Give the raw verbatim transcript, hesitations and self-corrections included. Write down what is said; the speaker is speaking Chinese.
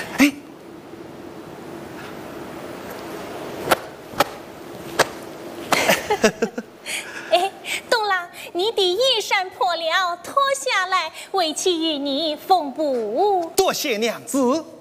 哎， 哎，东郎，你的衣衫破了，脱下来，为妻与你缝补。 多谢娘子。